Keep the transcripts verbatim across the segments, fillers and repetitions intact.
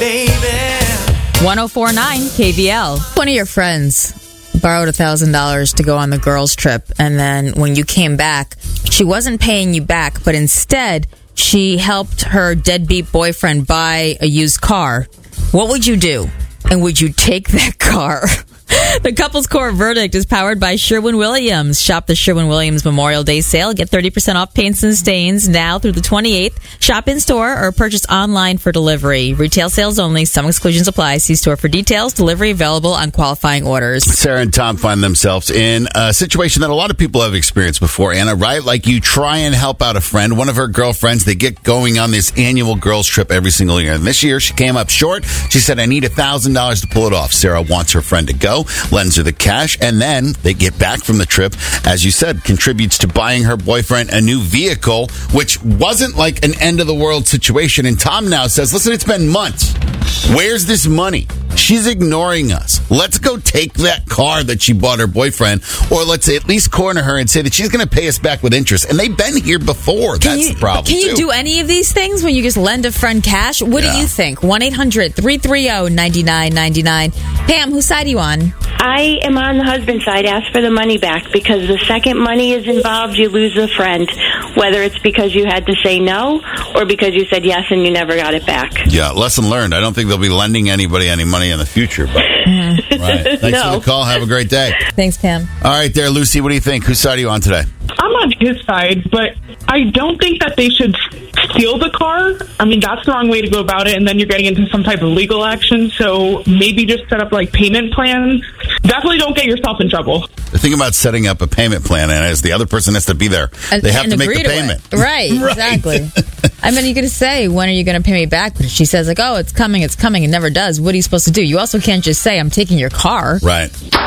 baby. one oh four point nine K V L. One of your friends borrowed one thousand dollars to go on the girls' trip, and then when you came back, she wasn't paying you back, but instead, she helped her deadbeat boyfriend buy a used car. What would you do? And would you take that car? The Couples Court verdict is powered by Sherwin-Williams. Shop the Sherwin-Williams Memorial Day sale. Get thirty percent off paints and stains now through the twenty-eighth. Shop in-store or purchase online for delivery. Retail sales only. Some exclusions apply. See store for details. Delivery available on qualifying orders. Sarah and Tom find themselves in a situation that a lot of people have experienced before, Anna, right? Like you try and help out a friend. One of her girlfriends, they get going on this annual girls' trip every single year. And this year, she came up short. She said, I need one thousand dollars to pull it off. Sarah wants her friend to go, lends her the cash, and then they get back from the trip, as you said, contributes to buying her boyfriend a new vehicle, which wasn't like an end-of-the-world situation. And Tom now says, listen, it's been months. Where's this money? She's ignoring us. Let's go take that car that she bought her boyfriend, or let's at least corner her and say that she's going to pay us back with interest. And they've been here before. Can That's you, the problem, Can you too. do any of these things when you just lend a friend cash? What Yeah. do you think? one eight hundred three three zero nine nine nine nine. Pam, whose side are you on? I am on the husband's side. Ask for the money back, because the second money is involved, you lose a friend, whether it's because you had to say no or because you said yes and you never got it back. Yeah, lesson learned. I don't think they'll be lending anybody any money in the future. But Mm-hmm. right. Thanks No. for the call. Have a great day. Thanks, Pam. All right, there, Lucy. What do you think? Whose side are you on today? I'm on his side, but I don't think that they should steal the car. I mean, that's the wrong way to go about it, and then you're getting into some type of legal action. So maybe just set up like payment plans. Definitely don't get yourself in trouble. The thing about setting up a payment plan, Anna, is the other person has to be there. And- They have and to make agree the to it. payment. Right, Right. exactly. I mean, you're going to say, when are you going to pay me back? But if she says, like, oh, it's coming, it's coming, and never does, what are you supposed to do? You also can't just say, I'm taking your car. Right.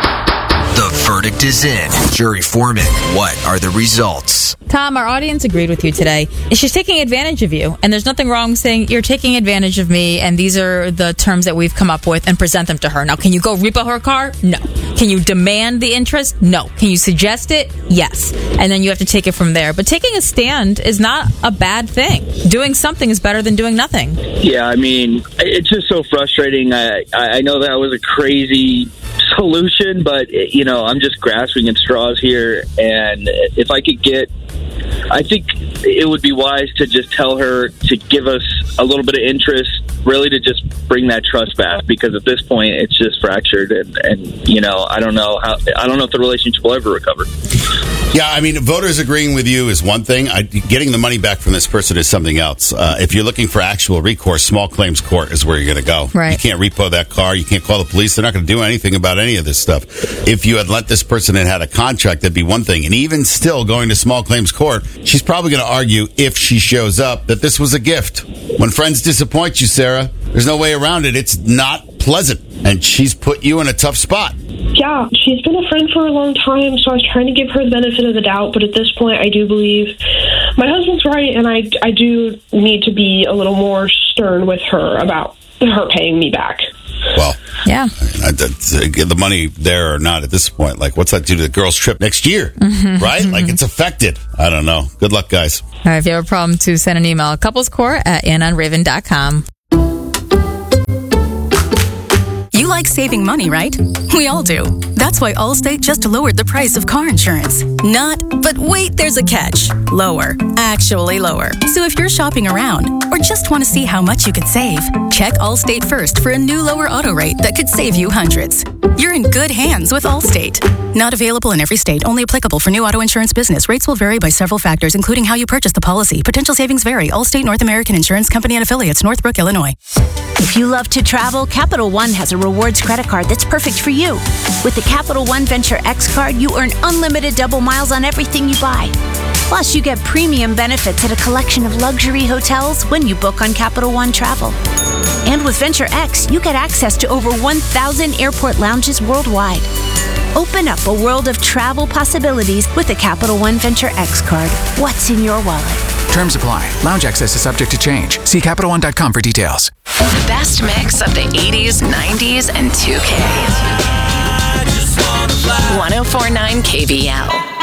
The verdict is in. Jury foreman, what are the results? Tom, our audience agreed with you today. She's taking advantage of you, and there's nothing wrong saying, you're taking advantage of me, and these are the terms that we've come up with, and present them to her. Now, can you go repo her car? No. Can you demand the interest? No. Can you suggest it? Yes. And then you have to take it from there. But taking a stand is not a bad thing. Doing something is better than doing nothing. Yeah, I mean, it's just so frustrating. I I know that was a crazy solution, but, you know, I'm just grasping at straws here. And if I could get, I think it would be wise to just tell her to give us a little bit of interest, really to just bring that trust back, because at this point it's just fractured, and, and you know, I don't know how, I don't know if the relationship will ever recover. Yeah, I mean, voters agreeing with you is one thing. I, getting the money back from this person is something else. Uh, if you're looking for actual recourse, small claims court is where you're going to go. Right. You can't repo that car. You can't call the police. They're not going to do anything about any of this stuff. If you had let this person in had a contract, that'd be one thing. And even still, going to small claims court, she's probably going to argue, if she shows up, that this was a gift. When friends disappoint you, Sarah, there's no way around it. It's not pleasant. And she's put you in a tough spot. Yeah, she's been a friend for a long time, so I was trying to give her the benefit of the doubt, but at this point I do believe my husband's right, and I, I do need to be a little more stern with her about her paying me back. Well, Yeah. I mean, I, that's, uh, get the money there or not at this point. Like, what's that do to the girls' trip next year? Mm-hmm. Right? Like, it's affected. I don't know. Good luck, guys. All right, if you have a problem, to send an email, couplescourt at anna and raven dot com. You like saving money, right? We all do. That's why Allstate just lowered the price of car insurance. Not, but wait, there's a catch. Lower. Actually lower. So if you're shopping around or just want to see how much you could save, check Allstate first for a new lower auto rate that could save you hundreds. You're in good hands with Allstate. Not available in every state. Only applicable for new auto insurance business. Rates will vary by several factors, including how you purchase the policy. Potential savings vary. Allstate North American Insurance Company and affiliates, Northbrook, Illinois. If you love to travel, Capital One has a rewards credit card that's perfect for you. With the Capital One Venture X card, you earn unlimited double miles on everything you buy. Plus, you get premium benefits at a collection of luxury hotels when you book on Capital One Travel. And with Venture X, you get access to over one thousand airport lounges worldwide. Open up a world of travel possibilities with the Capital One Venture X card. What's in your wallet? Terms apply. Lounge access is subject to change. See Capital One dot com for details. The best mix of the eighties, nineties, and two K. one oh four point nine K V L.